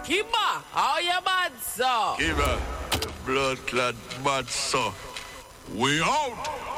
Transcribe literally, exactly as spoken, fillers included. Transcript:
Kimba, how you bad, sir? Kimba, blood clot bad, sir. We out.